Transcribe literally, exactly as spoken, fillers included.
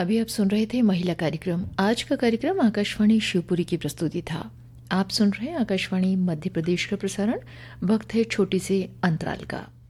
अभी आप सुन रहे थे महिला कार्यक्रम। आज का कार्यक्रम आकाशवाणी शिवपुरी की प्रस्तुति था। आप सुन रहे हैं आकाशवाणी मध्य प्रदेश का प्रसारण। वक्त है छोटी से अंतराल का।